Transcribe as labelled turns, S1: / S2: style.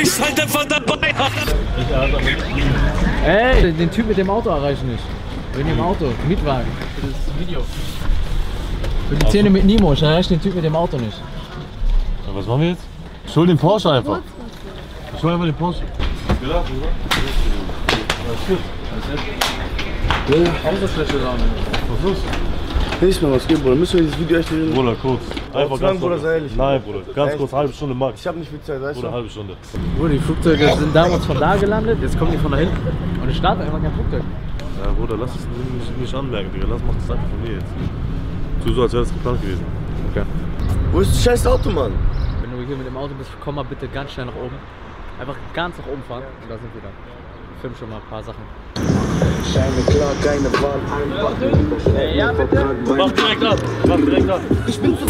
S1: ich halt einfach dabei.
S2: Ey, den Typ mit dem Auto erreiche ich nicht. Wegen dem Auto, Mietwagen. Für das Video. Für die Szene mit Nemo, ich erreiche den Typ mit dem Auto nicht.
S3: Ja, was machen wir jetzt? Ich hol den Porsche einfach. Ich hol einfach den Porsche. Ja, alles gut.
S2: Autofläche da.
S3: Was ist los?
S4: Nicht mal was geht, Bruder. Müssen wir dieses Video echt reden?
S3: Bruder, kurz. Einfach
S4: zu lang, Bruder, sei ehrlich.
S3: Nein, Bruder. Ganz
S4: Echt?
S3: kurz, halbe Stunde max.
S4: Ich hab nicht viel Zeit, weißt du?
S3: Oder halbe Stunde.
S2: Bruder, die Flugzeuge sind damals von da gelandet, jetzt kommen die von da hinten. Und ich starte einfach kein Flugzeug.
S3: Ja, Bruder, lass es nicht anmerken, Digga. Mach das einfach von mir jetzt. Tu so, als wäre das geplant gewesen.
S2: Okay.
S4: Wo ist das scheiß Auto, Mann?
S2: Wenn du hier mit dem Auto bist, komm mal bitte ganz schnell nach oben. Einfach ganz nach oben fahren und da sind wir dann. Ich film schon mal ein paar Sachen.
S4: Scheine klar, keine Wahl, einfach.
S2: Ja, bitte.
S3: Mach direkt ab. Mach direkt ab.
S4: Ich bin zu